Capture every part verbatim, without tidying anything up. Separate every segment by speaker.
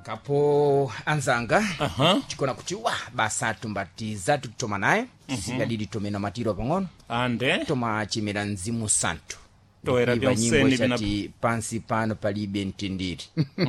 Speaker 1: kapo anzanga
Speaker 2: aha
Speaker 1: chikona kuti wa basa tumbatiza tutoma naye sikadidi tomena matiro pang'ono
Speaker 2: ande
Speaker 1: toma chimera nzimu santo
Speaker 2: toera byonseni
Speaker 1: binati pansi pano palibe ntenderi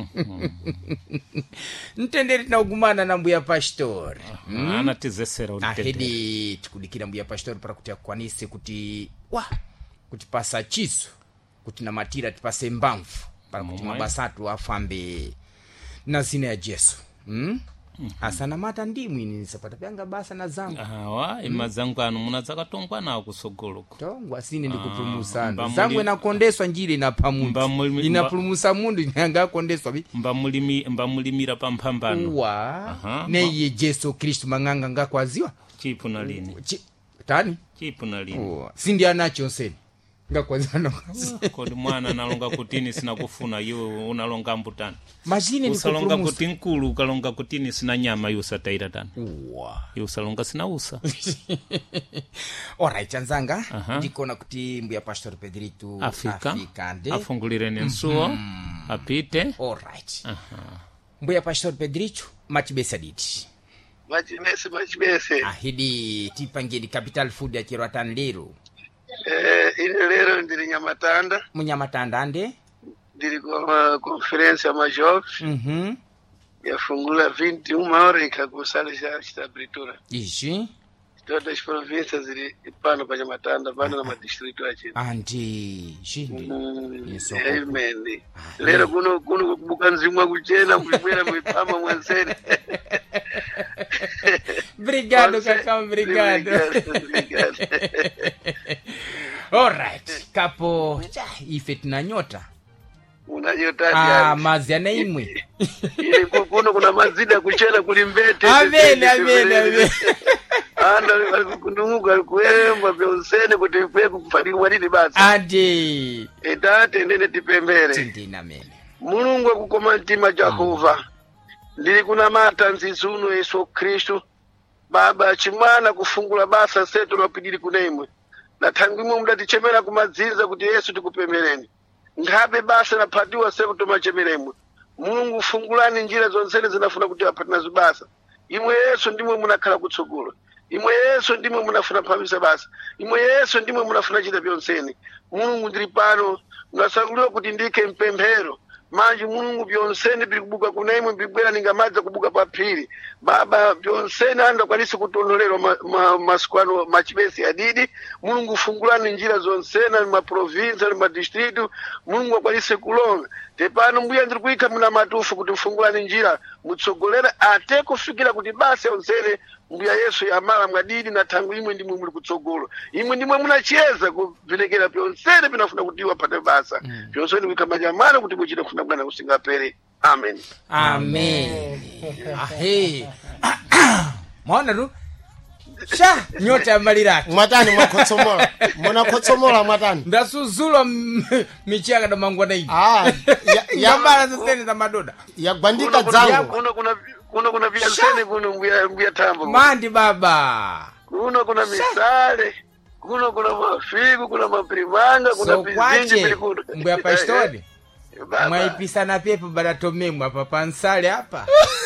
Speaker 1: ntenderi tinagumana na mbuya pastor
Speaker 2: hmm? anatizesera
Speaker 1: untenderi ahedi tikudikira mbuya pastor para kuti akwanise kuti wa kuti pasa chiso kuti na matira tipase mbamvu para kuti mabasatu afambe na zina ya Jesu hmm? Mm-hmm. Asana mata ndimwi ni sapata pyanga basa na zangu
Speaker 2: awa mm. imazangu anu muna zakatongwa na kusogoloko
Speaker 1: tongwa sini ndikupumusana zangu inakondeswa njiri na pamundu inapulumusa mundu inanga kondeswa bi
Speaker 2: mbamulimi mbamulimira pampambano
Speaker 1: wa neye Jesu Kristo manganga ngakwaziwa
Speaker 2: chipu na lini
Speaker 1: Chi, tani
Speaker 2: chipu na lini
Speaker 1: oh. Sindi anacho nseni ngakwaziwa
Speaker 2: kodi mwana nalonga kutini sina kufuna yu unalonga mbutani
Speaker 1: majini
Speaker 2: usalonga kuti nkulu ukalonga kutini sina nyama yu sataira tani
Speaker 1: wow.
Speaker 2: yu usalonga sina usa
Speaker 1: alright anzanga ndikona kuti mbuya pastor Pedrito
Speaker 2: Afrika,
Speaker 1: Afrika nde
Speaker 2: afungulireni nsuo mm -hmm. apite
Speaker 1: alright mbuya pastor Pedrito machibesa diti
Speaker 3: machibese machibese
Speaker 1: ahidi tipangeni capital food ya Kirwatani lero
Speaker 3: eh ine lero ndiri Nyamatanda
Speaker 1: munyamatanda ande
Speaker 3: ndiri kwa conference ya majobs
Speaker 1: mhm mm
Speaker 3: yafungula vinte e uma horas ikakusala já estabritura
Speaker 1: ishi
Speaker 3: todas as províncias ziri pano pa Nyamatanda pano na madistrito achi
Speaker 1: andi shindi
Speaker 3: mm, yeso amen lero kuno kuno kubuka nzimwa kuchena kulibwera mwipama mwanseni
Speaker 1: obrigado kaka obrigado alright kapo ife tunanyota
Speaker 3: unanyota
Speaker 1: ah mazi ana imwe
Speaker 3: ile kuno kuna mazida kuchena kulimbete
Speaker 1: amen amen amen
Speaker 3: anda kundunguka kuemba byonsene kuti ife kufadiki mwadini basi
Speaker 1: ade
Speaker 3: edate ndene tipembere
Speaker 1: tindina amen
Speaker 3: mulungu akukoma mtima Jehova ndili kuna mata nzisuno Yesu Kristo baba chimwana kufungula basa setu lopidili kunemwe na tangimwe mdatichemera kumazinza kuti Yesu tikupembereni ngabe basa napatiwa setu tomachemeremwe mulungu fungulani njira zonsene zinafuna kuti apatina zibasa imwe Yesu ndimwe munakhala kutsogolo imwe Yesu ndimwe munafuna pamisa basa imwe Yesu ndimwe munafuna chita byonsene mulungu ndili pano ngasanguliwa kuti ndike mpemphero manje mulungu byonsene bili kubuka kunaimwe bibwera ningamadza kubuka papiri baba byonsene anda kwalisi kutonolero ma, ma, masikwano machibesi adidi mulungu fungulani njira zonsene ma province ma district mulungu kwalisi kulonga tepano mbuya ndiri kuika muna matufu kuti fungulani njira mutsogolera ate kufikira kuti basi onsene mbuya Yesu yamala mwadidi na tangu imwe ndimwe muli kutsogolo imwe ndimwe munachiyeza kuvilekera byonsene binafuna kutiwa pate basa mm. byonsene kuika majamana kuti muchite kufuna bwana usingapere amen
Speaker 1: amen ahe maona tu sha nyota malira
Speaker 4: mwatani mwakotsomola mona kotsomola mwatani
Speaker 1: ndasuzulwa michaka da mangwana hivi
Speaker 4: ah
Speaker 1: ya mbara zisene za madoda
Speaker 4: ya gwandika zangu
Speaker 3: kuna kuna kuna kuna vyasene kuna mbuya mbuya tambo
Speaker 1: mandi baba
Speaker 3: kuna kuna misale kuna kuna mafigu kuna maprimanga kuna
Speaker 1: so
Speaker 3: pizinji bilikudu
Speaker 1: mbuya pastori mwaipisa na pepo bada tomemwa papa nsale hapa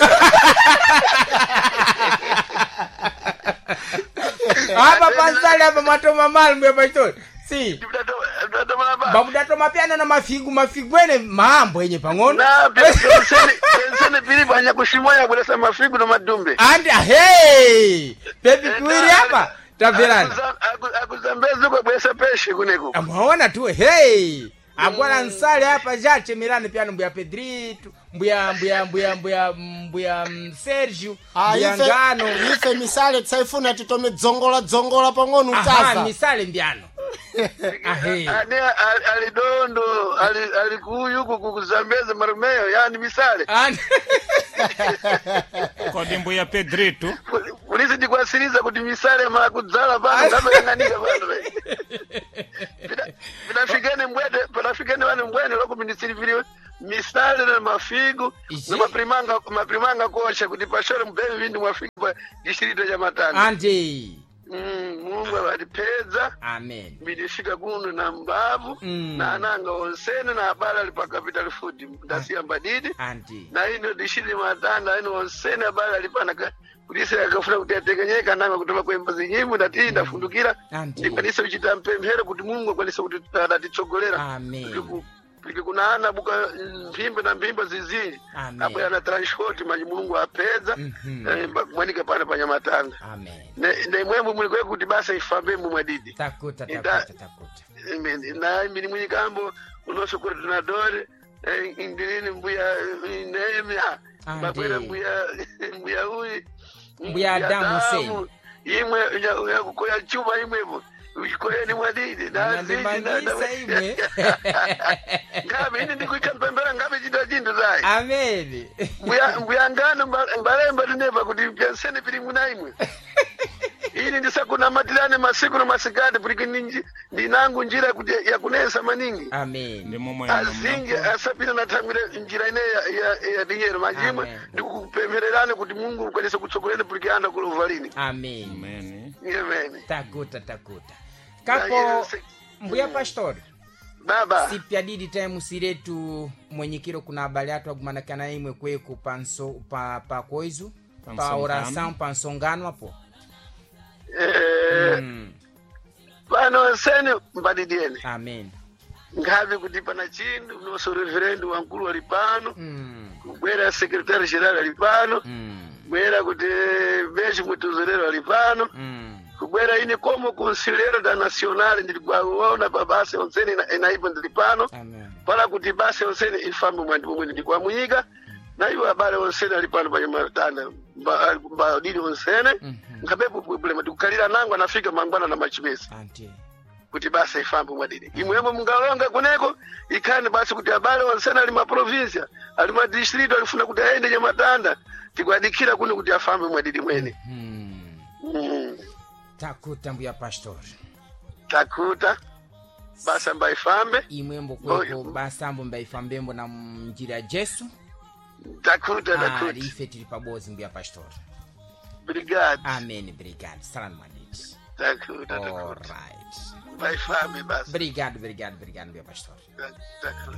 Speaker 1: hapa pansale hapa matoma malu mbuya pastori si babu dato mapiana na mafigu mafigu ene mambo yenye pang'ono
Speaker 3: na pensene pensene bili banya kushimoya kulesa mafigu na madumbe
Speaker 1: andi hey pepi kuiri hapa taverani
Speaker 3: akuzambezi kwa bwesa peshe kuneko
Speaker 1: amaona tu hey agwala nsale hapa jache mirane piano mbuya Pedrito mbuya mbuya mbuya mbuya mbuya Sergio mbuya Ngano
Speaker 4: ife misale tsaifuna titome dzongola dzongola pang'ono utaza
Speaker 1: aha misale mbiano
Speaker 3: ahe ane alidondo ali alikuyu kukuzambeza marumeyo yani misale
Speaker 2: kodi mbuya Pedrito
Speaker 3: polisi ndikwasiriza kuti misale mala kudzala pano kama yanganika pano binafikene mbwede binafikene wani mbwene loko ministriviliwe misale na mafigu na maprimanga maprimanga kocha kuti pashore mbele vindi mwafigu distrito ya Matanda
Speaker 1: ande
Speaker 3: mm Mungu abalipedza
Speaker 1: amen
Speaker 3: bidifika kuno na mbavu
Speaker 1: Mm.
Speaker 3: na ananga onsene na abala alipakapita lifuti ndasiyamba didi
Speaker 1: anti
Speaker 3: na ino dishili matanda ino onsene abala alipana kudise akafuna kuti atekenyeka nanga kutoka kwembazi nyimbo ndati ndafundukira
Speaker 1: Anti.
Speaker 3: ndikwanisa kuchita mpemphero kuti Mungu akwanisa kuti atitsogolera
Speaker 1: amen
Speaker 3: Piki kunaana buka mpimbe na mpimbe zizi
Speaker 1: Amen.
Speaker 3: apo yana transport maji Mulungu apedza
Speaker 1: Mhm.
Speaker 3: eh, mwanike pale panyamatanga
Speaker 1: amen
Speaker 3: ne ne mwemwe mulikwe kuti basa ifambe mu mwadidi
Speaker 1: takuta
Speaker 3: Ida-
Speaker 1: takuta takuta
Speaker 3: Amen. Na mimi mwikambo unoso coordinador eh, ingilini mbuya nemi
Speaker 1: Ande.
Speaker 3: bakwera mbuya mbuya huyu
Speaker 1: Mbuya Adamu Hussein.
Speaker 3: imwe ya- ya kukoya chuma imwepo uchikoyeni mwadidi na zidi na
Speaker 1: nandimanisa imwe
Speaker 3: ngabe ini ndikuita mpembera ngabe chita chintu zai
Speaker 1: amen
Speaker 3: mbuya mbuya ngano mba- mbalemba tineva kuti pyensene pili muna imwe ini ndisakunamatirane masiku na masikati puliki ninji- ndinangu njira kuti ya kunesa maningi
Speaker 1: amen
Speaker 2: ndi momwe
Speaker 3: azingi asapita nathangwire njira ine ya- ya- ya diyero machimwe
Speaker 1: Amen.
Speaker 3: ndikupemphererane kuti Mungu ukwanise kutsogoleni puliki anda kulovalini
Speaker 1: amen
Speaker 2: amene
Speaker 3: Amen.
Speaker 1: takuta takuta
Speaker 3: Na
Speaker 1: kapo
Speaker 3: Yesu-
Speaker 1: mbuya pastor
Speaker 3: baba
Speaker 1: sipyadidi time siretu mwenyekiro kuna habari atu agumanakana imwe kweku panso pa pa koizu
Speaker 2: Pa
Speaker 1: pa
Speaker 2: nsongano.
Speaker 1: oração pa nsongano apo
Speaker 3: eh,
Speaker 1: mm.
Speaker 3: pano sene mbadidiene
Speaker 1: amen
Speaker 3: ngabe kuti pana chindu noso reverendi wankulu ali pano
Speaker 1: mm.
Speaker 3: kubwera sekretari general ali pano
Speaker 1: Mm.
Speaker 3: kubwera kuti beji mutuzerero ali pano
Speaker 1: Mm.
Speaker 3: kubwera ini como conselheiro da nacional ndikuwaona pa base onsene ina- inaipo ndili pano
Speaker 1: amen
Speaker 3: para kuti base onsene ifambe mwandi pomwe ndikwamuyika na iwo abale onsene ali pano panyamatanda mbadidi onsene
Speaker 1: Mhm.
Speaker 3: ngapepo problema ndikukhalira nangu anafika mangwana na machipesi
Speaker 1: anti
Speaker 3: kuti basa ifambe mwadidi imwemo mungalonga kuneko ikhani basi kuti abale onsene ali maprovinsia ali madistrito alifuna kuti aende nyamatanda tikwadikira kuno kuti afambe mwadidi mwene
Speaker 1: mm.
Speaker 3: mm.
Speaker 1: takuta mbuya pastor
Speaker 3: takuta basa mbaifambe
Speaker 1: imwembo kweko basambo mbaifambembo na mjira Jesu
Speaker 3: takuta
Speaker 1: ali
Speaker 3: takuta
Speaker 1: ife tili pabozi mbuya pastor
Speaker 3: brigade
Speaker 1: amen brigade salama madidi
Speaker 3: takuta takuta
Speaker 1: alright
Speaker 3: mbaifambe basa
Speaker 1: obrigado obrigado obrigado mbuya pastor
Speaker 3: takuta